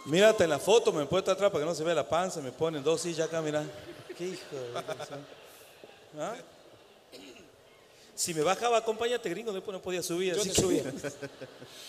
Mírate en la foto, me he puesto atrás para que no se vea la panza, me ponen 2 sillas acá, mira. Qué hijo de... ¿Ah? Si me bajaba, acompáñate, gringo, después no podía subir. Yo Así te que... subí.